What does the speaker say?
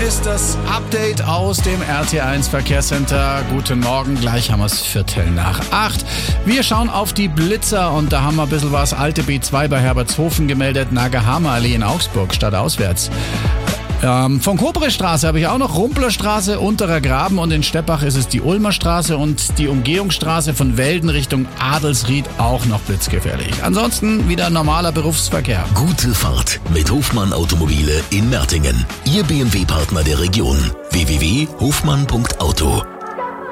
ist das Update aus dem RT1 Verkehrscenter. Guten Morgen, gleich haben wir es 7:45. Wir schauen auf die Blitzer und da haben wir ein bisschen was. Alte B2 bei Herbertshofen gemeldet, Nagahama-Allee in Augsburg, stadtauswärts. Von Kobre-Straße habe ich auch noch Rumplerstraße, Unterer Graben und in Steppach ist es die Ulmer Straße und die Umgehungsstraße von Welden Richtung Adelsried auch noch blitzgefährlich. Ansonsten wieder normaler Berufsverkehr. Gute Fahrt mit Hofmann Automobile in Mertingen. Ihr BMW-Partner der Region. www.hofmann.auto